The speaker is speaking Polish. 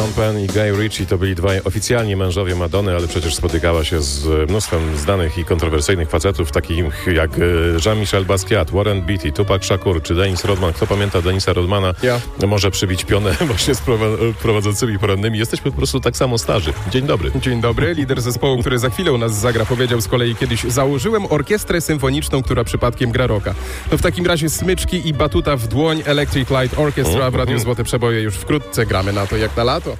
Sean Penn i Guy Ritchie to byli dwaj oficjalni mężowie Madonny, ale przecież spotykała się z mnóstwem znanych i kontrowersyjnych facetów, takich jak Jean-Michel Basquiat, Warren Beatty, Tupac Shakur czy Dennis Rodman. Kto pamięta Denisa Rodmana, może przybić pionę właśnie z prowadzącymi porannymi. Jesteśmy po prostu tak samo starzy. Dzień dobry. Dzień dobry. Lider zespołu, który za chwilę u nas zagra, powiedział z kolei kiedyś: założyłem orkiestrę symfoniczną, która przypadkiem gra rocka. No w takim razie smyczki i batuta w dłoń, Electric Light Orchestra w Radiu Złote Przeboje już wkrótce. Gramy na to jak na lato.